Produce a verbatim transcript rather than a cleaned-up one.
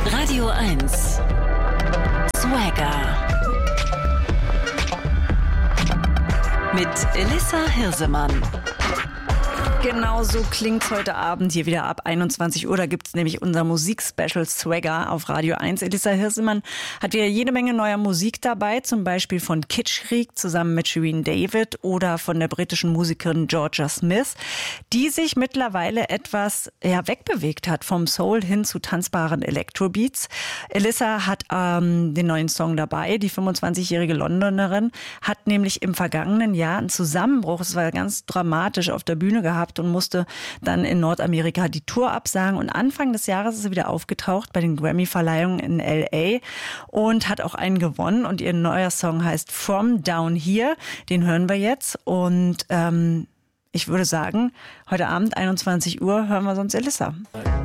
Radio eins Swagger mit Elissa Hirsemann. Genau so klingt's heute Abend hier wieder ab einundzwanzig Uhr. Da gibt's nämlich unser Musikspecial Swagger auf Radio eins. Elissa Hirsemann hat wieder jede Menge neuer Musik dabei, zum Beispiel von Kitschkrieg zusammen mit Shirin David oder von der britischen Musikerin Georgia Smith, die sich mittlerweile etwas ja, wegbewegt hat vom Soul hin zu tanzbaren Electrobeats. Elissa hat ähm, den neuen Song dabei. Die fünfundzwanzigjährige Londonerin hat nämlich im vergangenen Jahr einen Zusammenbruch, es war ganz dramatisch, auf der Bühne gehabt und musste dann in Nordamerika die Tour absagen. Und Anfang des Jahres ist sie wieder aufgetaucht bei den Grammy-Verleihungen in L A und hat auch einen gewonnen. Und ihr neuer Song heißt From Down Here. Den hören wir jetzt. Und ähm, ich würde sagen, heute Abend einundzwanzig Uhr hören wir sonst Elissa.